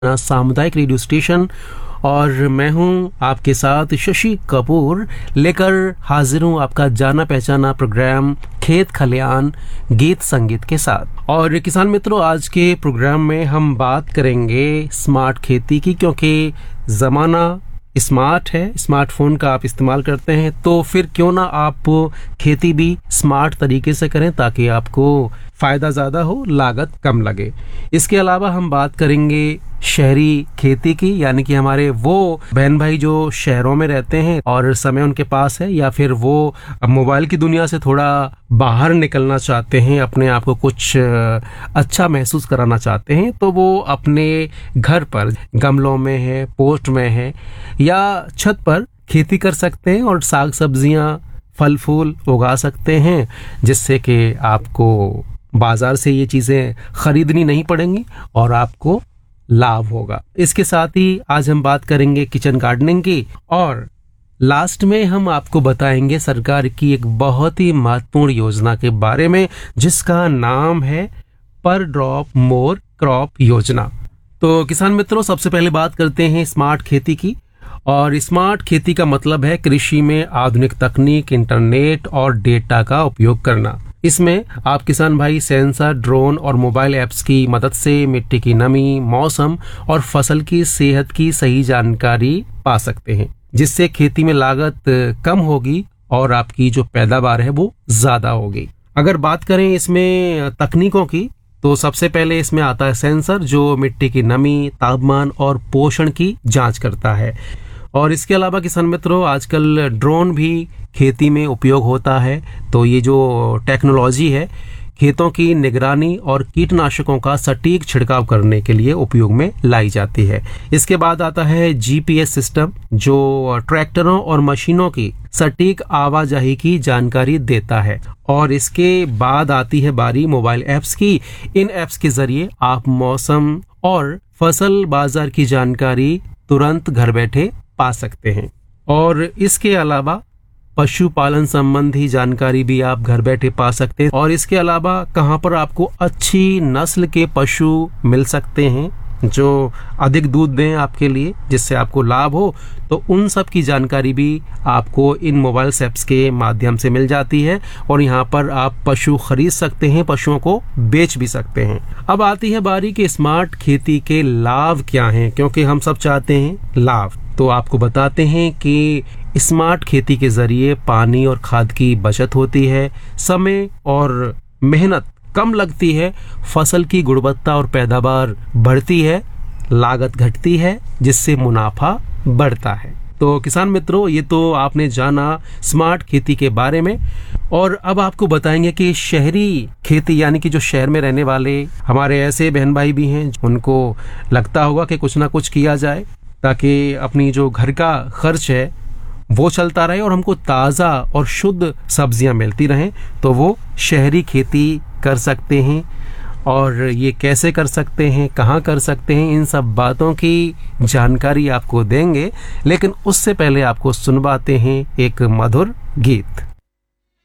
सामुदायिक radio station और मैं हूं आपके साथ शशि कपूर लेकर हाजिर हूं आपका जाना पहचाना प्रोग्राम खेत खलियान गीत संगीत के साथ। और किसान मित्रों, आज के प्रोग्राम में हम बात करेंगे स्मार्ट खेती की, क्योंकि ज़माना स्मार्ट है, स्मार्टफोन का आप इस्तेमाल करते हैं, तो फिर क्यों ना आप खेती भी स्मार्ट तरीके से करें ताकि आपको फ़ायदा ज़्यादा हो, लागत कम लगे। इसके अलावा हम बात करेंगे शहरी खेती की, यानी कि हमारे वो बहन भाई जो शहरों में रहते हैं और समय उनके पास है, या फिर वो मोबाइल की दुनिया से थोड़ा बाहर निकलना चाहते हैं, अपने आप को कुछ अच्छा महसूस कराना चाहते हैं, तो वो अपने घर पर गमलों में है, पोस्ट में है या छत पर खेती कर सकते हैं और साग सब्जियां फल फूल उगा सकते हैं, जिससे कि आपको बाजार से ये चीज़ें खरीदनी नहीं पड़ेंगी और आपको लाभ होगा। इसके साथ ही आज हम बात करेंगे किचन गार्डनिंग की और लास्ट में हम आपको बताएंगे सरकार की एक बहुत ही महत्वपूर्ण योजना के बारे में, जिसका नाम है पर ड्रॉप मोर क्रॉप योजना। तो किसान मित्रों, सबसे पहले बात करते हैं स्मार्ट खेती की। और स्मार्ट खेती का मतलब है कृषि में आधुनिक तकनीक, इंटरनेट और डेटा का उपयोग करना। इसमें आप किसान भाई सेंसर, ड्रोन और मोबाइल ऐप्स की मदद से मिट्टी की नमी, मौसम और फसल की सेहत की सही जानकारी पा सकते हैं, जिससे खेती में लागत कम होगी और आपकी जो पैदावार है वो ज्यादा होगी। अगर बात करें इसमें तकनीकों की, तो सबसे पहले इसमें आता है सेंसर, जो मिट्टी की नमी, तापमान और पोषण की जांच करता है। और इसके अलावा किसान मित्रों, आजकल ड्रोन भी खेती में उपयोग होता है। तो ये जो टेक्नोलॉजी है, खेतों की निगरानी और कीटनाशकों का सटीक छिड़काव करने के लिए उपयोग में लाई जाती है। इसके बाद आता है जीपीएस सिस्टम, जो ट्रैक्टरों और मशीनों की सटीक आवाजाही की जानकारी देता है। और इसके बाद आती है बारी मोबाइल ऐप्स की। इन ऐप्स के जरिए आप मौसम और फसल बाजार की जानकारी तुरंत घर बैठे पा सकते हैं। और इसके अलावा पशुपालन संबंधी जानकारी भी आप घर बैठे पा सकते हैं। और इसके अलावा कहाँ पर आपको अच्छी नस्ल के पशु मिल सकते हैं जो अधिक दूध दें आपके लिए, जिससे आपको लाभ हो, तो उन सब की जानकारी भी आपको इन मोबाइल ऐप्स के माध्यम से मिल जाती है। और यहाँ पर आप पशु खरीद सकते हैं, पशुओं को बेच भी सकते हैं। अब आती है बारी कि स्मार्ट खेती के लाभ क्या हैं, क्योंकि हम सब चाहते हैं लाभ। तो आपको बताते हैं कि स्मार्ट खेती के जरिए पानी और खाद की बचत होती है, समय और मेहनत कम लगती है, फसल की गुणवत्ता और पैदावार बढ़ती है, लागत घटती है, जिससे मुनाफा बढ़ता है। तो किसान मित्रों, ये तो आपने जाना स्मार्ट खेती के बारे में। और अब आपको बताएंगे कि शहरी खेती, यानी कि जो शहर में रहने वाले हमारे ऐसे बहन भाई भी हैं, उनको लगता होगा कि कुछ ना कुछ किया जाए ताकि अपनी जो घर का खर्च है वो चलता रहे और हमको ताज़ा और शुद्ध सब्जियां मिलती रहें। तो वो शहरी खेती कर सकते हैं। और ये कैसे कर सकते हैं, कहाँ कर सकते हैं, इन सब बातों की जानकारी आपको देंगे। लेकिन उससे पहले आपको सुनवाते हैं एक मधुर गीत।